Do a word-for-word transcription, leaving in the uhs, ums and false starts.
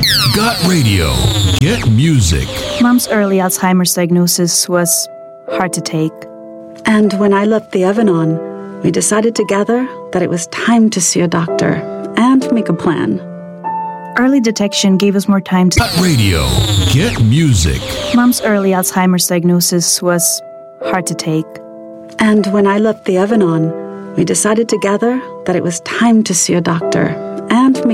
Got radio. Get music. Mom's early Alzheimer's diagnosis was hard to take. And when I left the Evanon, we decided together that it was time to see a doctor and make a plan. Early detection gave us more time to... Got radio. Get music. Mom's early Alzheimer's diagnosis was hard to take. And when I left the Evanon, we decided together that it was time to see a doctor